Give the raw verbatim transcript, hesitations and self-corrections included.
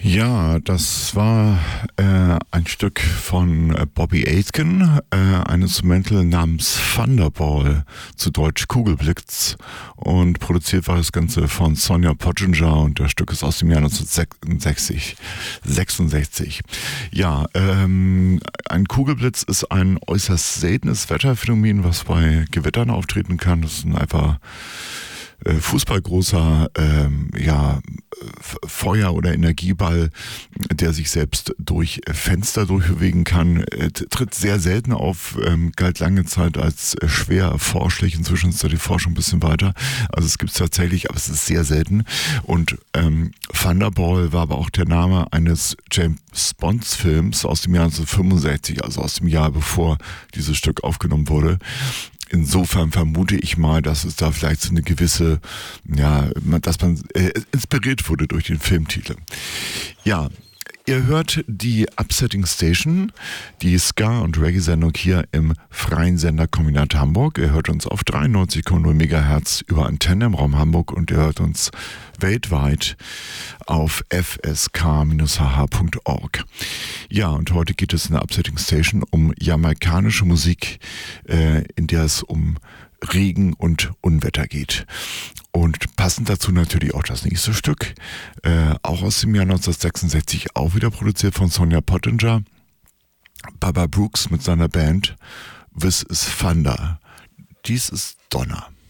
Ja, das war äh, ein Stück von äh, Bobby Aitken, äh, ein Instrumental namens Thunderball, zu Deutsch Kugelblitz, und produziert war das Ganze von Sonia Pottinger und das Stück ist aus dem Jahr neunzehnhundertsechsundsechzig. sechsundsechzig. Ja, ähm, ein Kugelblitz ist ein äußerst seltenes Wetterphänomen, was bei Gewittern auftreten kann. Das ist ein einfach äh, fußballgroßer ähm, ja, Feuer- oder Energieball, der sich selbst durch Fenster durchbewegen kann, äh, tritt sehr selten auf, ähm, galt lange Zeit als äh, schwer erforschlich. Inzwischen ist da die Forschung ein bisschen weiter. Also es gibt es tatsächlich, aber es ist sehr selten. Und ähm, Thunderball war aber auch der Name eines James Bonds Films aus dem Jahr neunzehnhundertfünfundsechzig, also aus dem Jahr bevor dieses Stück aufgenommen wurde. Insofern vermute ich mal, dass es da vielleicht so eine gewisse, ja, dass man äh, inspiriert wurde durch den Filmtitel. Ja, ihr hört die Upsetting Station, die Ska- und Reggae-Sendung hier im freien Senderkombinat Hamburg. Ihr hört uns auf dreiundneunzig Komma null Megahertz über Antenne im Raum Hamburg und ihr hört uns weltweit auf f s k Bindestrich h h Punkt org. Ja, und heute geht es in der Upsetting Station um jamaikanische Musik, äh, in der es um Regen und Unwetter geht. Und passend dazu natürlich auch das nächste Stück, äh, auch aus dem Jahr neunzehnhundertsechsundsechzig, auch wieder produziert von Sonia Pottinger, Baba Brooks mit seiner Band This is Thunder. Dies ist Donner.